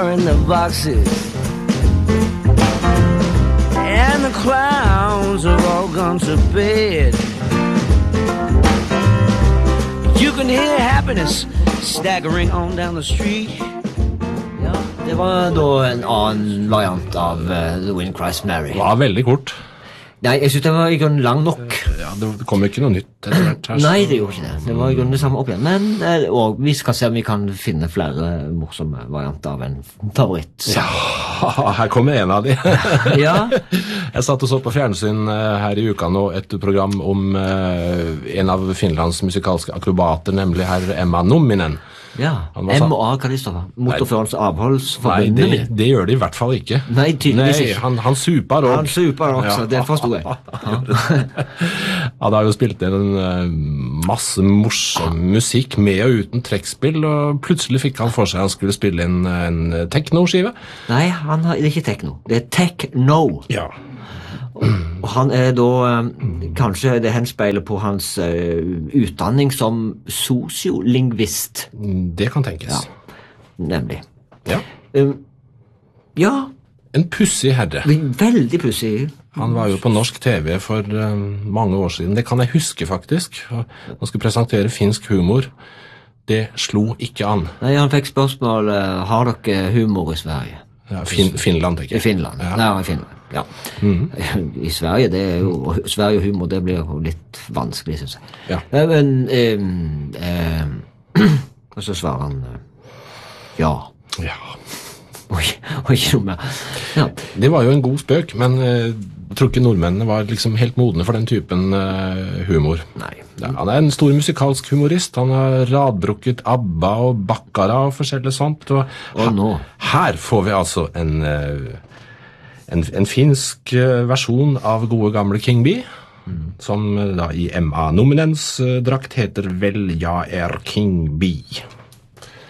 in the boxes, and the clowns are all gone to bed. You can hear happiness staggering on down the street. Ja, det var da en annen variant av The Wind Cries Mary. Det var veldig kort. Nei, jeg synes det var i grunnen lang nok. Ja, det kom jo ikke noe nytt etter hvert her. Nei, det gjorde ikke det. Det var i grunnen det samme opp igjen. Men og vi skal se om vi kan finne flere morsomme varianter av en favoritt. Ja, her kommer en av de. Ja. Jeg satt og så på fjernsyn her i uka nå et program om en av Finlands musikalske akrobater, nemlig herr Emma Numminen. Ja, MA, hva det står for? Motorførelse avholdsforbundet. Nei, det gjør det i hvert fall ikke. Nei, tydeligvis ikke. Han super også. Han super også, det forstod jeg. Han har jo spilt en masse morsom musikk med og uten trekkspill, og plutselig fikk han for seg han skulle spille inn en techno-skive. Nei, det er ikke techno. Det er techno. Ja. Og han er da kanskje det henspeiler på hans utdanning som sosiolingvist. Det kan tenkes. Ja, nemlig. Ja. Ja. En pussig herre. Veldig pussig. Han var jo på norsk TV for mange år siden. Det kan jeg huske faktisk. Han skulle presentere finsk humor. Det slo ikke an. Nei, han fikk spørsmål, har dere humor i Sverige? Ja, Finland, tenker jeg. I Finland, ja. Nei, i Finland, ja. I Sverige, det er jo, Sverige og humor, det blir jo litt vanskelig, synes jeg. Ja. Men, og så svarer han, ja. Ja. Og ikke noe mer. Ja. Det var jo en god spøk, men jeg tror ikke nordmennene var liksom helt modne for den typen humor. Nei. Ja, han er en stor musikalsk humorist. Han har radbrukket ABBA og Baccara og forskjellig sånt. Og nå? Her får vi altså en finsk versjon av gode gamle King Bee, som da i MA Nominens drakt heter Vel, ja er King Bee.